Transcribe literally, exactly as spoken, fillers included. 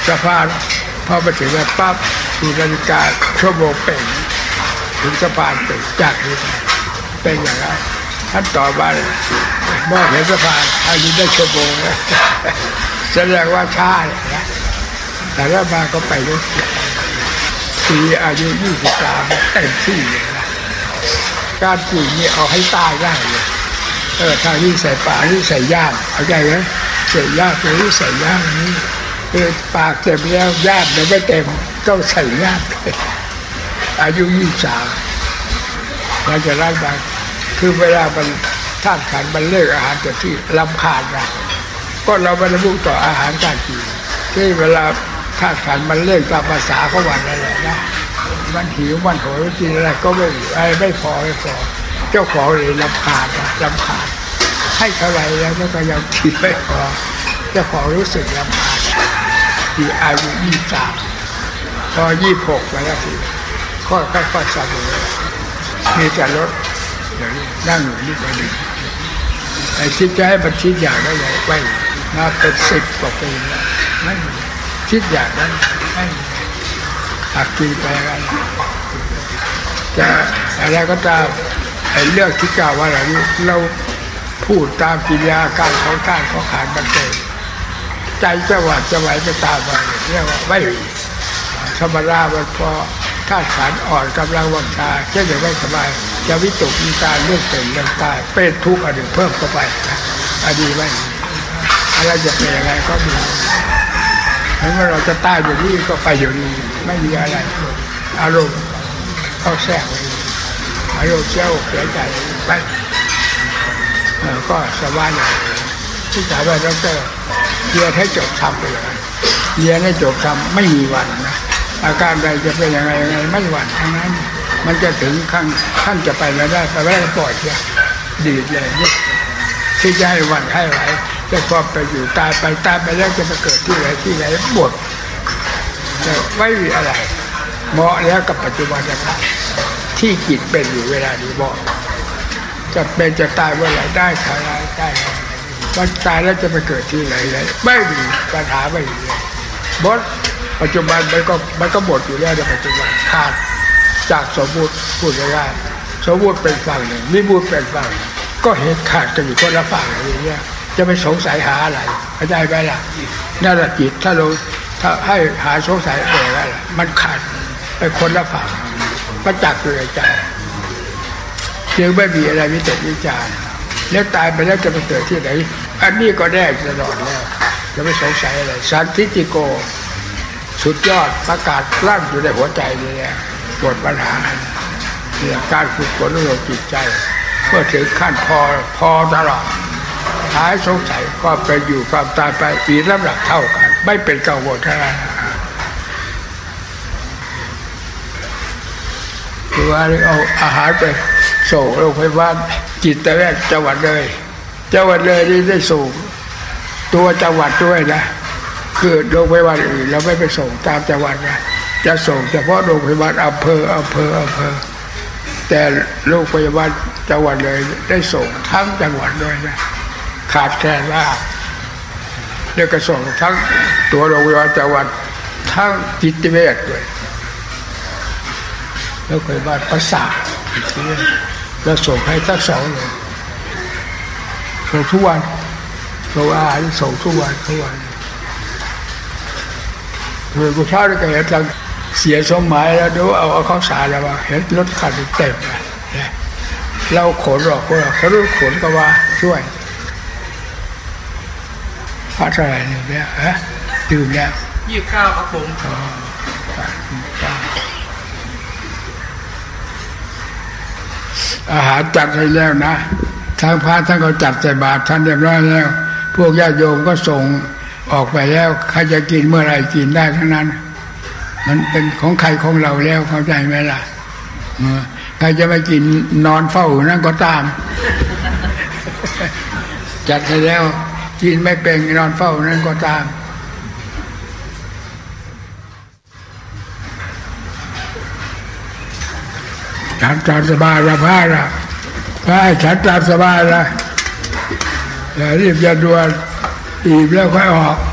สะพานพอไปถึงแล้วปั๊บดูนาฬิกาชั่วโมงเป็นถึงสะพานเป็นจากนี้เป็นอย่างไรท่านต่อมาเลยมองเห็นสะพานอายุได้ชั่วโมงแล้วแสดงว่าช้าเลยนะแต่ละมาก็ไปได้ปีอายุยี่สิบสามเต็มที่เลยนะการจีนี่เอาให้ตายได้เลยเออทางนี้ใส่ป่านี่ใส่ย่างเข้าใจไหมใส่ย่างตรงนี้ใส่ย่างนี้เออปากเต็มแล้วย่างยังไม่เต็มต้องใส่ย่างอายุยี่สิบสามเราจะรักบางคือเวลามันธาตุขันธ์มันเลิกอาหารแต่ที่รำคาญนะก็เราไม่ระบุต่ออาหารการกินที่เวลาธาตุขันธ์มันเลิกตามภาษาเขาวันอะไรนะมันหิวมันโหยกินอะไรก็ไม่อะไรไม่พอไม่พอเจ้าของเลยรำคาญนะรำคาญให้เท่าไรแล้วก็ยังกินไม่พอเจ้าของรู้สึกรำคาญที่อายุยี่สิบสามพอยี่สิบหกไปแล้วทีค่อยค่อยๆสำเร็จมีแต่รถเดี๋ยวนี้นั่งอยู่นี่ไปดิไอ้คิดจะให้มันคิดอย่างนั้นเลยไปมาเป็นสิบกว่าปีแล้วไม่คิดอย่างนั้นไม่หักกินไปอะไรแต่อะไรก็ตามไอ้เรื่องที่กล่าวว่าเราเราพูดตามกิริยาการของการของขานมันเองใจจะหวาดจะไหวไปตามไปเรียกว่าไม่ธรรมดามันพอธาตุขันธ์อ่อนกำลังวังชาเช่นอย่างไม่สบายจะวิตกมีการเรื่องเป็นเรื่องตายเป็นทุกข์อันหนึ่งเพิ่มเข้าไปอดีไม่อะไรจะเป็นอะไรก็มีเมื่อเราจะตายอยู่นี่ก็ไปอยู่นี่ไม่มีอะไรอารมณ์เข้าแทรกอารมณ์เจ้าเสียใจไปก็สบายอย่างที่ถามว่าดร.เรียนให้จบทำไปเลยเรียนให้จบทำไม่มีวันนะอาการใดจะเป็นยังไงยังไงไม่หวั่นทั้งนั้นมันจะถึงขั้นขั้นจะไปแล้วได้ไปไม่ได้ปล่อยเสียดีเลยนี่ที่จะให้หวั่นให้ไหวจะพอไปอยู่ตายไปตายไปแล้วจะไปเกิดที่ไหนที่ไหนหมดจะไม่มีอะไรเหมาะแล้วกับปัจจุบันนะครับที่จิตเป็นอยู่เวลานี้เหมาะจะเป็นจะตายเมื่อไหร่ได้ทายได้วันตายแล้วจะไปเกิดที่ไหนเลยไม่มีปัญหาไม่มีเลยบดปัจจุบันมันก็มันก็หมดอยู่แล้วในปัจจุบันขาดจากสมมุติพูดง่ายๆสมมุติเป็นฝั่งหนึ่งวิมุตติเป็นฝั่งก็เห็นขาดกันอยู่คนละฝั่งอย่างเงี้ยจะไปสงสัยหาอะไรเข้าใจไหมล่ะนั่นแหละจิตถ้าเราถ้าให้หาสงสัยอะไรล่ะมันขาดไปคนละฝั่งประจักษ์อยู่ในใจจึงไม่มีอะไรวิตกวิจารณ์แล้วตายไปแล้วจะไปเกิดที่ไหนอันนี้ก็แน่ตลอดแล้วจะไม่สงสัยอะไรสันทิฏฐิโกสุดยอดประกาศลั่นอยู่ในหัวใจนี่แหละหมดปัญหาเนี่ยการฝึกฝนของจิตใจเมื่อถึงขั้นพอพอตลอดหายสงสัยก็ไปอยู่ความตายไปปีลำดับเท่ากันไม่เป็นกังวลเท่านั้นคือว่าเอาอาหารไปส่งโรงพยาบาลจิตเวชจังหวัดเลยจังหวัดเลยนี่ได้ส่งตัวจังหวัดด้วยนะคือโรงพยาบาลอื่นเราไม่ไปส่งตามจังหวัดนะจะส่งเฉพาะโรงพยาบาลอำเภออำเภออำเภอแต่โรงพยาบาลจังหวัดเลยได้ส่งทั้งจังหวัดด้วยนะขาดแคลนมากเดี๋ยวก็ส่งทั้งตัวโรงพยาบาลจังหวัดทั้งจิตเวชด้วยแล้วโรงพยาบาลประสาทเราส่งให้ทั้งสองเลยส่งทุกวันส่งอาหารส่งทุกวันทุกวันเมื่อกูเช้าได้ก็เห็นทางเสียสมหมายแล้วดูเอาเอาข้าวสารแล้วมาเห็นรถคันเต็มเลยเราขนหรอกพวกเราเขารู้ขนก็ว่าช่วยพระเท่าไหร่เนี่ยฮะดื่มแล้วยี่สิบเก้าครับผมอาหารจัดให้แล้วนะทางพระท่านก็จัดใส่บาตรท่านเรียบร้อยแล้วพวกญาติโยมก็ส่งออกไปแล้วใครจะกินเมื่อไรกินได้ทั้งนั้นมันเป็นของใครของเราแล้วเข้าใจไหมล่ะใครจะไม่กินนอนเฝ้านั่นก็ตามจัดให้แล้วกินไม่เป็นนอนเฝ้านั่นก็ตามฉันตามสบายละพาละพาให้ฉันตามสบายละอย่ารีบอย่าด่วนอิ่มแล้วค่อยออก